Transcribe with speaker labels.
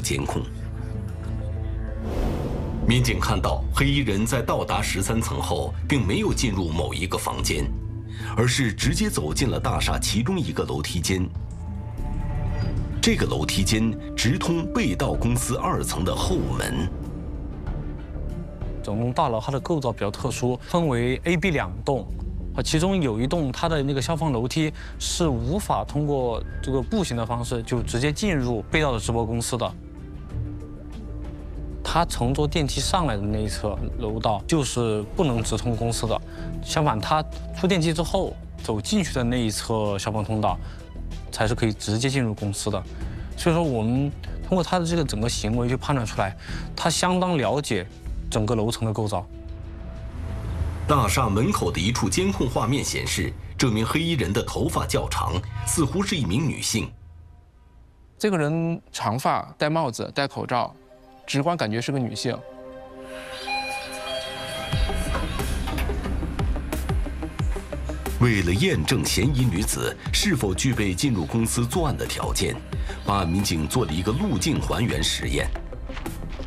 Speaker 1: 监控。民警看到黑衣人在到达13层后，并没有进入某一个房间，而是直接走进了大厦其中一个楼梯间。这个楼梯间直通被盗公司2层的后门。
Speaker 2: 整栋大楼它的构造比较特殊，分为 A、B 2栋，其中有一栋它的那个消防楼梯是无法通过这个步行的方式就直接进入被盗的直播公司的。他乘坐电梯上来的那一侧楼道就是不能直通公司的，相反，他出电梯之后走进去的那一侧消防通道才是可以直接进入公司的。所以说，我们通过他的这个整个行为去判断出来，他相当了解整个楼层的构造。
Speaker 1: 大厦门口的一处监控画面显示，这名黑衣人的头发较长，似乎是一名女性。
Speaker 3: 这个人长发、戴帽子、戴口罩，直观感觉是个女性。
Speaker 1: 为了验证嫌疑女子是否具备进入公司作案的条件，办案民警做了一个路径还原实验。